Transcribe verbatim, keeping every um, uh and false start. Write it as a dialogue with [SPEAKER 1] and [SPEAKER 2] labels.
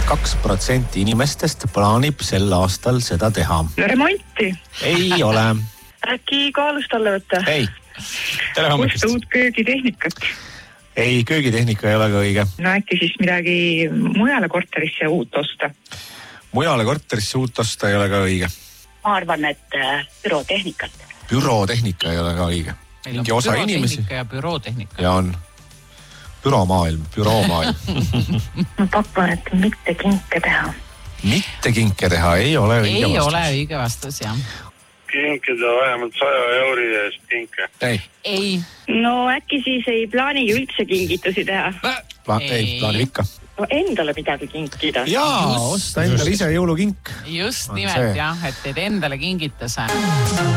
[SPEAKER 1] kaks protsenti inimestest plaanib sel aastal seda teha.
[SPEAKER 2] Remonti.
[SPEAKER 1] Ei ole.
[SPEAKER 2] Äkki kaalust alla võtta?
[SPEAKER 1] Ei. Tere hommikust.
[SPEAKER 2] Osta uut köögitehnikat.
[SPEAKER 1] Ei, köögitehnika ei ole ka õige.
[SPEAKER 2] No äkki siis midagi mujale korterisse uut osta?
[SPEAKER 1] Mujale korterisse uut osta ei ole ka õige.
[SPEAKER 3] Ma arvan, et bürotehnikat.
[SPEAKER 1] Bürotehnika ei ole ka õige. Mingi osa inimesi.
[SPEAKER 4] Ja bürootehnika.
[SPEAKER 1] Ja on büromaailm, büroomaailm.
[SPEAKER 2] Ma pakun, et mitte kinke teha.
[SPEAKER 1] Mitte kinke teha ei ole õige
[SPEAKER 4] ei
[SPEAKER 1] vastus.
[SPEAKER 4] Ei ole õige vastus, jah.
[SPEAKER 5] Kinkida vähemalt saja euri eest kinke.
[SPEAKER 1] Ei.
[SPEAKER 4] Ei.
[SPEAKER 2] No äkki siis ei plaanigi üldse kingitusi teha?
[SPEAKER 1] Pla- ei, ei plaanib ikka.
[SPEAKER 2] No endale midagi kinkida.
[SPEAKER 1] Jaa, osta endale ise jõulukink.
[SPEAKER 4] Just nimelt, jah, et teed endale kingituse.